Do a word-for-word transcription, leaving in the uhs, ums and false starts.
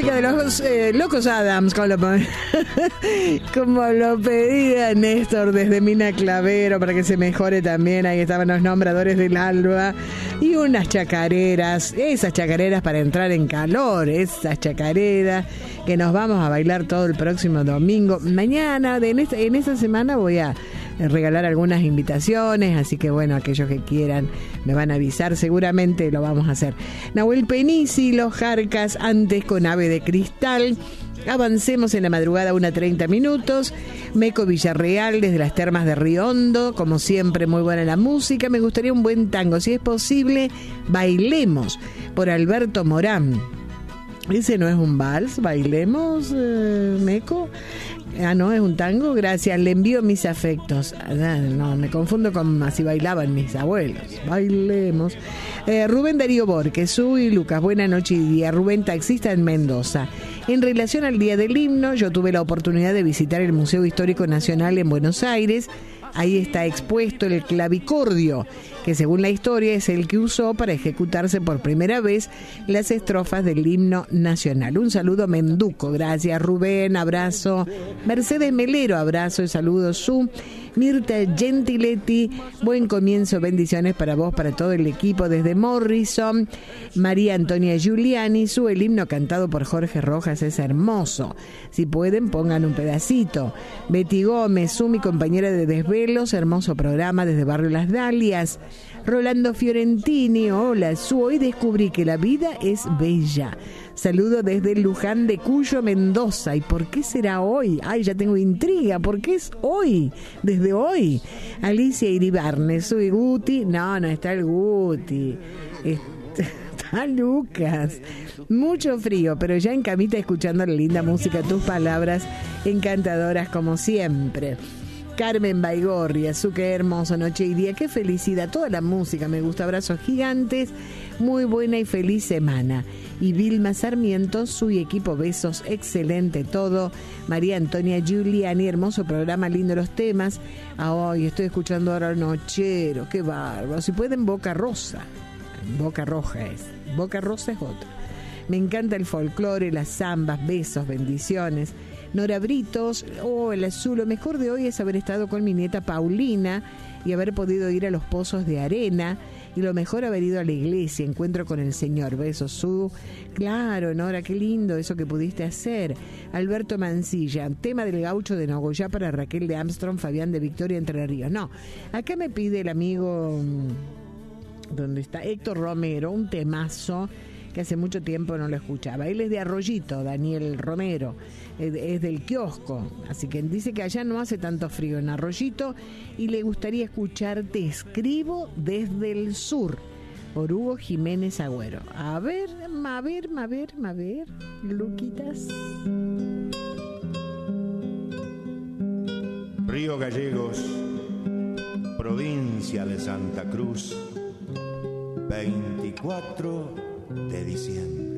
música de los eh, Locos Adams, como lo, como lo pedía Néstor desde Mina Clavero, para que se mejore también. Ahí estaban los nombradores del alba y unas chacareras, esas chacareras para entrar en calor, esas chacareras que nos vamos a bailar todo el próximo domingo. Mañana, de en, esta, en esta semana voy a regalar algunas invitaciones, así que bueno, aquellos que quieran me van a avisar, seguramente lo vamos a hacer. Nahuel Penisi, Los Jarcas, antes con Ave de Cristal. Avancemos en la madrugada, una treinta minutos. Meco Villarreal desde las termas de Río Hondo, como siempre muy buena la música. Me gustaría un buen tango, si es posible, Bailemos, por Alberto Morán. Ese no es un vals, Bailemos, eh, Meco. Ah, no, es un tango, gracias, le envío mis afectos. Ah, no, me confundo con así bailaban mis abuelos. Bailemos. Eh, Rubén Darío Borges, Su y Lucas, buena noche y día. Rubén, taxista en Mendoza. En relación al Día del Himno, yo tuve la oportunidad de visitar el Museo Histórico Nacional en Buenos Aires. Ahí está expuesto el clavicordio, que según la historia es el que usó para ejecutarse por primera vez las estrofas del himno nacional. Un saludo Menduco, gracias Rubén, abrazo. Mercedes Melero, abrazo y saludos. Su Mirta Gentiletti, buen comienzo, bendiciones para vos, para todo el equipo desde Morrison. María Antonia Giuliani, su el himno cantado por Jorge Rojas es hermoso. Si pueden, pongan un pedacito. Betty Gómez, su mi compañera de desvelos, hermoso programa desde Barrio Las Dalias. Rolando Fiorentini, hola, su hoy descubrí que la vida es bella. Saludo desde Luján de Cuyo, Mendoza. ¿Y por qué será hoy? Ay, ya tengo intriga. ¿Por qué es hoy? Desde hoy. Alicia Iribarne, soy Guti. No, no está el Guti. Está Lucas. Mucho frío, pero ya en camita escuchando la linda música, tus palabras encantadoras como siempre. Carmen Baigorria, su qué hermoso noche y día, qué felicidad, toda la música me gusta, abrazos gigantes, muy buena y feliz semana. Y Vilma Sarmiento, su y equipo, besos, excelente todo. María Antonia Giuliani, hermoso programa, lindo los temas. Ah, hoy estoy escuchando ahora Nochero, qué bárbaro. Si pueden, Boca Rosa, Boca Roja es, Boca Rosa es otra. Me encanta el folclore, las zambas, besos, bendiciones. Nora Britos, oh, el azul, lo mejor de hoy es haber estado con mi nieta Paulina y haber podido ir a los pozos de arena, y lo mejor haber ido a la iglesia, encuentro con el Señor, besos, su, claro, Nora, qué lindo eso que pudiste hacer. Alberto Mancilla, tema del gaucho de Nogoyá para Raquel de Armstrong, Fabián de Victoria, Entre Ríos. No, acá me pide el amigo, ¿dónde está? Héctor Romero, un temazo que hace mucho tiempo no lo escuchaba. Él es de Arroyito, Daniel Romero, es del kiosco, así que dice que allá no hace tanto frío en Arroyito y le gustaría escuchar Te escribo desde el sur, por Hugo Jiménez Agüero. A ver, a ver, a ver, a ver, Luquitas. Río Gallegos, provincia de Santa Cruz, veinticuatro de diciembre.